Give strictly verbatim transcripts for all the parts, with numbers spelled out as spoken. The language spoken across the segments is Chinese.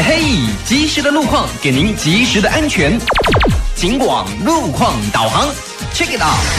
嘿，及时的路况给您及时的安全。警广路况导航 ，check it out。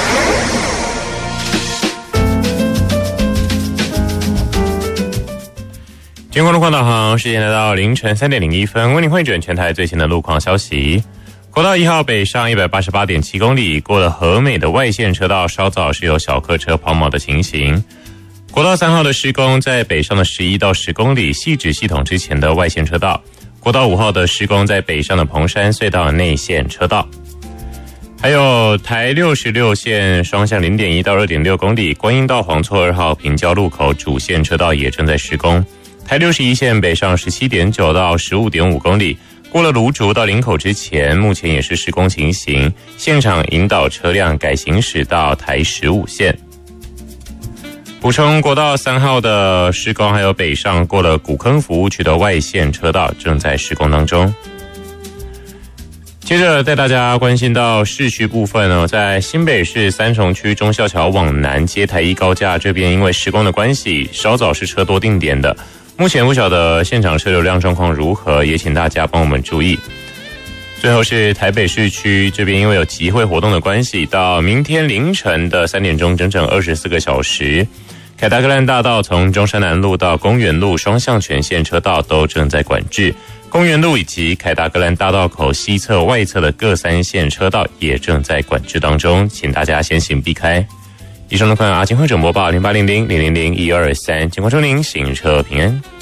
警广路况导航，时间来到凌晨三点零一分，为您汇整全台最新的路况消息。国道一号北上一百八十八点七公里，过了和美的外线车道，稍早是有小客车抛锚的情形。国道三号的施工在北上的十一到十公里，汐止系统之前的外线车道。国道五号的施工在北上的彭山隧道内线车道。还有台六十六线双向 零点一到二点六公里，观音道黄厝二号平交路口主线车道也正在施工。台六十一线北上 十七点九到十五点五公里，过了芦竹到林口之前，目前也是施工情形，现场引导车辆改行驶到台十五线。补充，国道三号的施工还有北上过了古坑服务区的外线车道正在施工当中。接着带大家关心到市区部分呢，在新北市三重区忠孝桥往南接台一高架这边，因为施工的关系，稍早是车多定点的。目前不晓得现场车流量状况如何，也请大家帮我们注意。最后是台北市区这边，因为有集会活动的关系，到明天凌晨的三点钟，整整二十四个小时，凯达格兰大道从中山南路到公园路双向全线车道都正在管制，公园路以及凯达格兰大道口西侧外侧的各三线车道也正在管制当中，请大家先行避开。以上的看阿金会整播报零八零零零零零一二三，警方祝您行车平安。